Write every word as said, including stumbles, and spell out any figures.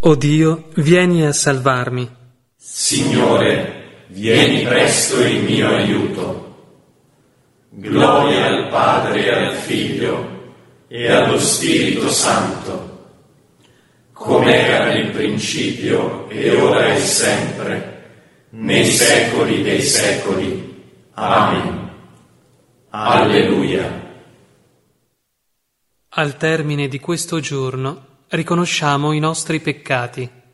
O Dio, vieni a salvarmi. Signore, vieni presto in mio aiuto. Gloria al Padre e al Figlio e allo Spirito Santo, come era nel principio e ora e sempre, nei secoli dei secoli. Amen. Alleluia. Al termine di questo giorno riconosciamo i nostri peccati.